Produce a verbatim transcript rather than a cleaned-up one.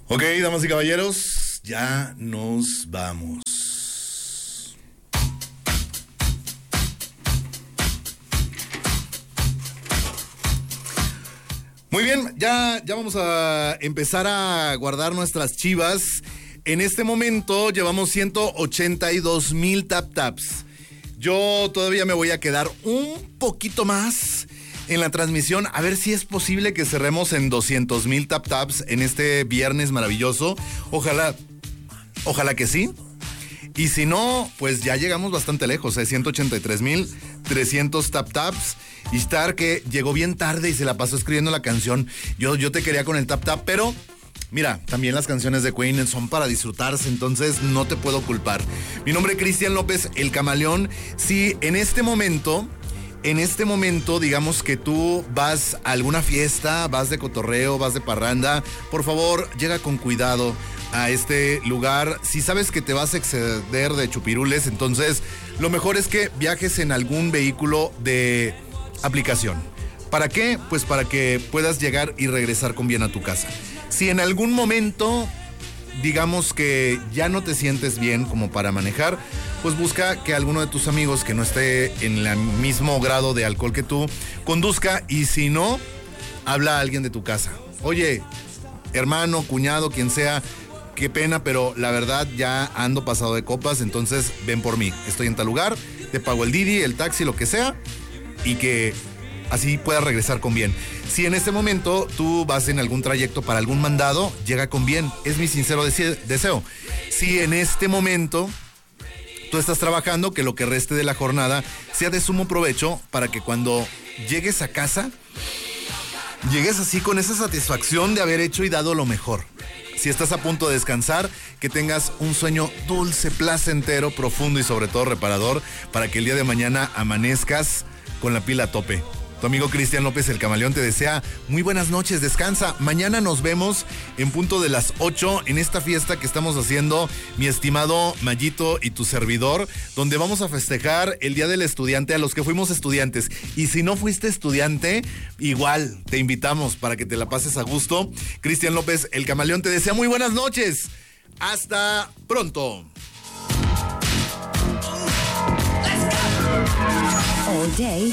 Ok, damas y caballeros, ya nos vamos. Muy bien, ya, ya vamos a empezar a guardar nuestras chivas. En este momento llevamos ciento ochenta y dos mil tap taps. Yo todavía me voy a quedar un poquito más en la transmisión, a ver si es posible que cerremos en doscientos mil tap taps en este viernes maravilloso. Ojalá, ojalá que sí. Y si no, pues ya llegamos bastante lejos, ¿eh? ciento ochenta y tres mil trescientos tap taps. Y Star, que llegó bien tarde y se la pasó escribiendo la canción. Yo, yo te quería con el tap tap, pero mira, también las canciones de Queen son para disfrutarse, entonces no te puedo culpar. Mi nombre es Cristian López, el Camaleón. Si en este momento, en este momento, digamos que tú vas a alguna fiesta, vas de cotorreo, vas de parranda, por favor, llega con cuidado a este lugar. Si sabes que te vas a exceder de chupirules, entonces lo mejor es que viajes en algún vehículo de aplicación. ¿Para qué? Pues para que puedas llegar y regresar con bien a tu casa. Si en algún momento, digamos que ya no te sientes bien como para manejar, pues busca que alguno de tus amigos que no esté en el mismo grado de alcohol que tú conduzca, y si no, habla a alguien de tu casa. Oye, hermano, cuñado, quien sea, qué pena, pero la verdad ya ando pasado de copas, entonces ven por mí. Estoy en tal lugar, te pago el Didi, el taxi, lo que sea, y que así puedas regresar con bien. Si en este momento tú vas en algún trayecto para algún mandado, llega con bien. Es mi sincero deseo. Si en este momento tú estás trabajando, que lo que reste de la jornada sea de sumo provecho para que cuando llegues a casa, llegues así con esa satisfacción de haber hecho y dado lo mejor. Si estás a punto de descansar, que tengas un sueño dulce, placentero, profundo y sobre todo reparador, para que el día de mañana amanezcas con la pila a tope. Tu amigo Cristian López, el Camaleón, te desea muy buenas noches, descansa. Mañana nos vemos en punto de las ocho en esta fiesta que estamos haciendo, mi estimado Mayito y tu servidor, donde vamos a festejar el Día del Estudiante a los que fuimos estudiantes. Y si no fuiste estudiante, igual te invitamos para que te la pases a gusto. Cristian López, el Camaleón, te desea muy buenas noches. Hasta pronto. All day.